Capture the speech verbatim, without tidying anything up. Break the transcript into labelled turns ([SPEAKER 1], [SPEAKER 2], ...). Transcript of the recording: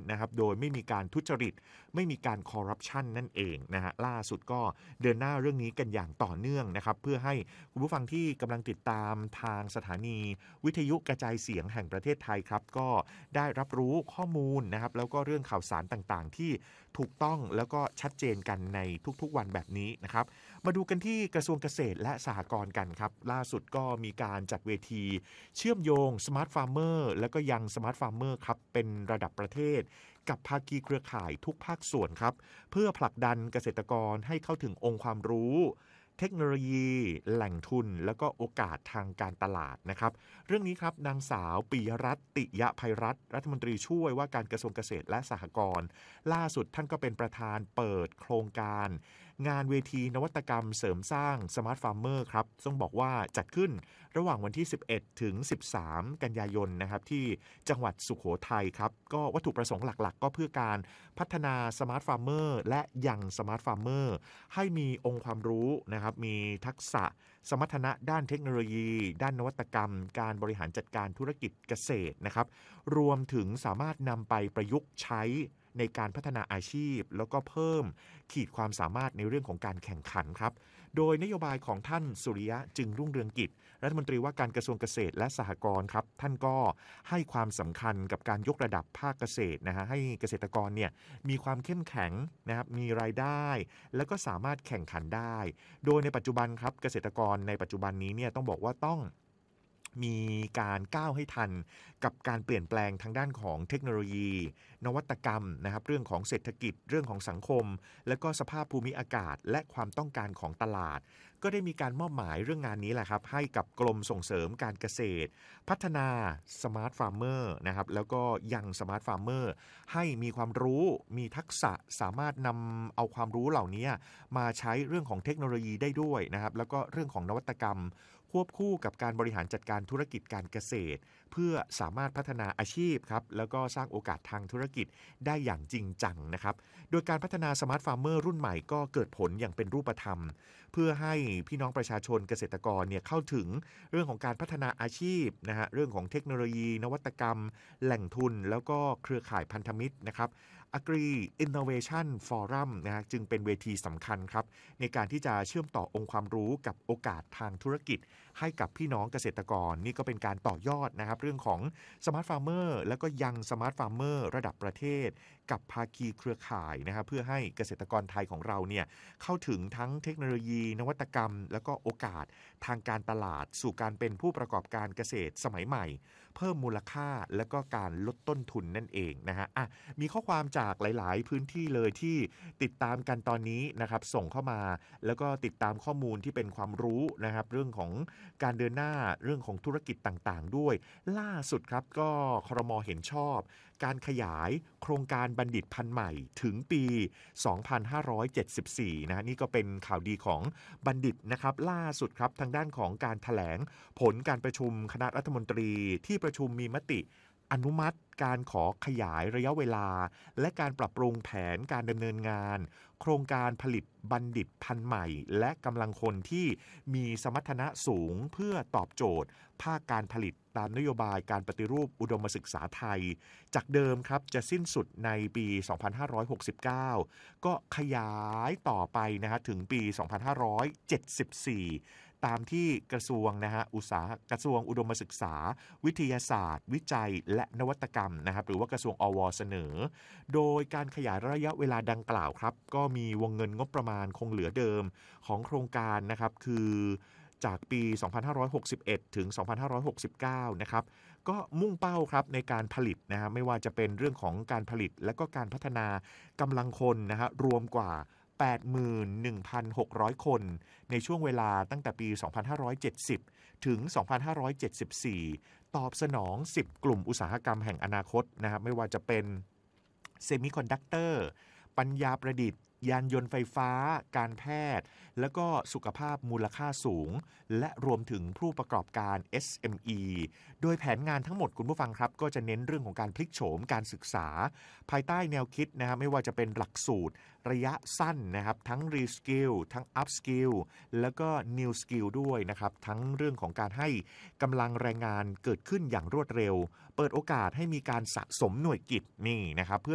[SPEAKER 1] นะครับโดยไม่มีการทุจริตไม่มีการคอร์รัปชันนั่นเองนะฮะล่าสุดก็เดินหน้าเรื่องนี้กันอย่างต่อเนื่องนะครับเพื่อให้คุณผู้ฟังที่กำลังติดตามทางสถานีวิทยุกระจายเสียงแห่งประเทศไทยครับก็ได้รับรู้ข้อมูลนะครับแล้วก็เรื่องข่าวสารต่างๆที่ถูกต้องแล้วก็ชัดเจนกันในทุกๆวันแบบนี้นะครับมาดูกันที่กระทรวงเกษตรและสหกรณ์กันครับล่าสุดก็มีการจัดเวทีเชื่อมโยง Smart Farmer แล้วก็ยัง Smart Farmer ครับเป็นระดับประเทศกับภาคีเครือข่ายทุกภาคส่วนครับเพื่อผลักดันเกษตรกรให้เข้าถึงองค์ความรู้เทคโนโลยีแหล่งทุนแล้วก็โอกาสทางการตลาดนะครับเรื่องนี้ครับนางสาวปิยรัตน์ติยะไพรัตน์รัฐมนตรีช่วยว่าการกระทรวงเกษตรและสหกรณ์ล่าสุดท่านก็เป็นประธานเปิดโครงการงานเวทีนวัตกรรมเสริมสร้าง Smart Farmer ครับต้องบอกว่าจัดขึ้นระหว่างวันที่สิบเอ็ดถึงสิบสามกันยายนนะครับที่จังหวัดสุโขทัยครับก็วัตถุประสงค์หลักๆก็เพื่อการพัฒนา Smart Farmer และยัง Smart Farmer ให้มีองค์ความรู้นะครับมีทักษะสมรรถนะด้านเทคโนโลยีด้านนวัตกรรมการบริหารจัดการธุรกิจเกษตรนะครับรวมถึงสามารถนำไปประยุกต์ใช้ในการพัฒนาอาชีพแล้วก็เพิ่มขีดความสามารถในเรื่องของการแข่งขันครับโดยนโยบายของท่านสุริยะจึงรุ่งเรืองกิจรัฐมนตรีว่าการกระทรวงเกษตรและสหกรณ์ครับท่านก็ให้ความสำคัญกับการยกระดับภาคเกษตรนะฮะให้เกษตรกรเนี่ยมีความเข้มแข็งนะครับมีรายได้แล้วก็สามารถแข่งขันได้โดยในปัจจุบันครับเกษตรกรในปัจจุบันนี้เนี่ยต้องบอกว่าต้องมีการก้าวให้ทันกับการเปลี่ยนแปลงทางด้านของเทคโนโลยีนวัตกรรมนะครับเรื่องของเศรษฐกิจเรื่องของสังคมและก็สภาพภูมิอากาศและความต้องการของตลาดก็ได้มีการมอบหมายเรื่องงานนี้แหละครับให้กับกรมส่งเสริมการเกษตรพัฒนา Smart Farmer นะครับแล้วก็ยัง Smart Farmer ให้มีความรู้มีทักษะสามารถนำเอาความรู้เหล่านี้มาใช้เรื่องของเทคโนโลยีได้ด้วยนะครับแล้วก็เรื่องของนวัตกรรมควบคู่กับการบริหารจัดการธุรกิจการเกษตรเพื่อสามารถพัฒนาอาชีพครับแล้วก็สร้างโอกาสทางธุรกิจได้อย่างจริงจังนะครับโดยการพัฒนา Smart Farmer รุ่นใหม่ก็เกิดผลอย่างเป็นรูปธรรมเพื่อให้พี่น้องประชาชนเกษตรกรเนี่ยเข้าถึงเรื่องของการพัฒนาอาชีพนะฮะเรื่องของเทคโนโลยีนวัตกรรมแหล่งทุนแล้วก็เครือข่ายพันธมิตรนะครับ Agri Innovation Forum นะฮะจึงเป็นเวทีสำคัญครับในการที่จะเชื่อมต่อองค์ความรู้กับโอกาสทางธุรกิจให้กับพี่น้องเกษตรกรนี่ก็เป็นการต่อยอดนะครับเรื่องของ Smart Farmer แล้วก็ยัง Smart Farmer ระดับประเทศกับภาคีเครือข่ายนะครับเพื่อให้เกษตรกรไทยของเราเนี่ยเข้าถึงทั้งเทคโนโลยีนวัตกรรมแล้วก็โอกาสทางการตลาดสู่การเป็นผู้ประกอบการเกษตรสมัยใหม่เพิ่มมูลค่าและก็การลดต้นทุนนั่นเองนะฮะอ่ะมีข้อความจากหลายๆพื้นที่เลยที่ติดตามกันตอนนี้นะครับส่งเข้ามาแล้วก็ติดตามข้อมูลที่เป็นความรู้นะครับเรื่องของการเดินหน้าเรื่องของธุรกิจต่างๆด้วยล่าสุดครับก็ครม.เห็นชอบการขยายโครงการบัณฑิตพันธุ์ใหม่ถึงปีสองพันห้าร้อยเจ็ดสิบสี่นะฮะนี่ก็เป็นข่าวดีของบัณฑิตนะครับล่าสุดครับทางด้านของการแถลงผลการประชุมคณะรัฐมนตรีที่ประชุมมีมติอนุมัติการขอขยายระยะเวลาและการปรับปรุงแผนการดำเนินงานโครงการผลิตบัณฑิตพันธุ์ใหม่และกำลังคนที่มีสมรรถนะสูงเพื่อตอบโจทย์ภาคการผลิตตามนโยบายการปฏิรูปอุดมศึกษาไทยจากเดิมครับจะสิ้นสุดในปีสองพันห้าร้อยหกสิบเก้าก็ขยายต่อไปนะฮะถึงปีสองพันห้าร้อยเจ็ดสิบสี่ตามที่กระทรวงนะฮะอุตสาหกระทรวงอุดมศึกษาวิทยาศาสตร์วิจัยและนวัตกรรมนะครับหรือว่ากระทรวงอว.เสนอโดยการขยายระยะเวลาดังกล่าวครับก็มีวงเงินงบประมาณคงเหลือเดิมของโครงการนะครับคือจากปีสองพันห้าร้อยหกสิบเอ็ดถึงสองพันห้าร้อยหกสิบเก้านะครับก็มุ่งเป้าครับในการผลิตนะฮะไม่ว่าจะเป็นเรื่องของการผลิตและก็การพัฒนากำลังคนนะฮะรวมกว่า แปดหมื่นหนึ่งพันหกร้อย คนในช่วงเวลาตั้งแต่ปีสองพันห้าร้อยเจ็ดสิบถึงสองพันห้าร้อยเจ็ดสิบสี่ตอบสนองสิบกลุ่มอุตสาหกรรมแห่งอนาคตนะครับไม่ว่าจะเป็นเซมิคอนดักเตอร์ปัญญาประดิษฐ์ยานยนต์ไฟฟ้าการแพทย์แล้วก็สุขภาพมูลค่าสูงและรวมถึงผู้ประกอบการ เอส เอ็ม อี โดยแผนงานทั้งหมดคุณผู้ฟังครับก็จะเน้นเรื่องของการพลิกโฉมการศึกษาภายใต้แนวคิดนะครับไม่ว่าจะเป็นหลักสูตรระยะสั้นนะครับทั้ง Reskill ทั้ง Upskill แล้วก็ New Skill ด้วยนะครับทั้งเรื่องของการให้กำลังแรงงานเกิดขึ้นอย่างรวดเร็วเปิดโอกาสให้มีการสะสมหน่วยกิตนี่นะครับเพื่อ